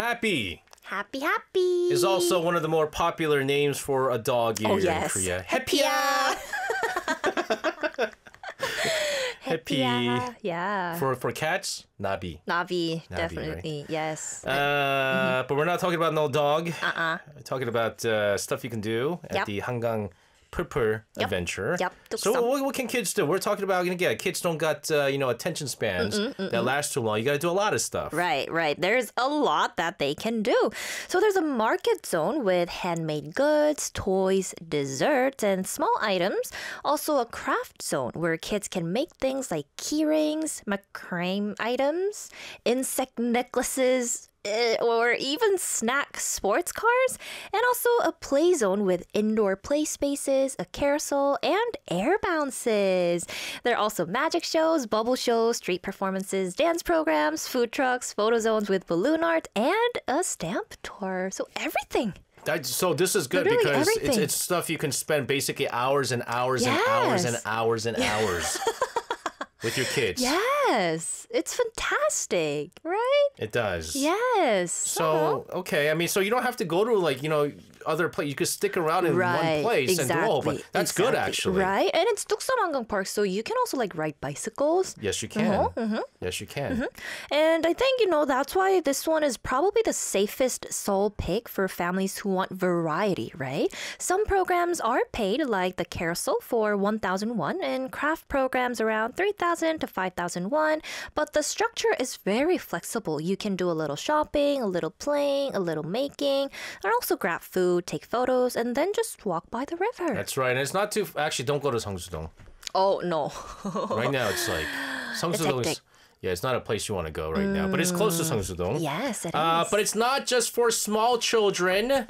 Happy Happy, happy. is also one of the more popular names for a dog here in Korea. Happy야. Happy. Yeah. For cats, Nabi. Navi, Navi, definitely. right? Yes. But we're not talking about no dog. We're talking about stuff you can do at Yep. the Hangang Purpur adventure. Yep. So Tuksam. what can kids do? We're talking about, again, kids don't got, attention spans that last too long. You got to do a lot of stuff. Right. There's a lot that they can do. So there's a market zone with handmade goods, toys, desserts, and small items. Also a craft zone where kids can make things like key rings, macrame items, insect necklaces, or even snack sports cars, and also a play zone with indoor play spaces, a carousel, and air bounces. There are also magic shows, bubble shows, street performances, dance programs, food trucks, photo zones with balloon art, and a stamp tour. So everything. So this is good Literally because everything. it's stuff you can spend basically hours and hours and hours and Yes. hours and hours with your kids. Yes, it's fantastic, right? It does. Yes. So, okay, so you don't have to go to other place. You could stick around in one place and do all, but that's good actually. Right, and it's Tuksam Hangang Park, so you can also ride bicycles. Yes, you can. Yes, you can. And I think, that's why this one is probably the safest Seoul pick for families who want variety, right? Some programs are paid, like the carousel for 1,000 won, and craft programs around 3,000 to 5,000 won. But the structure is very flexible. You can do a little shopping, a little playing, a little making, and also grab food, take photos, and then just walk by the river. That's right. And it's not too... Actually, don't go to Seongsu-dong. Oh, no. Right now, it's like... Seongsu-dong is... hectic. Yeah, it's not a place you want to go right now. But it's close to Seongsu-dong. Yes, it is. But it's not just for small children.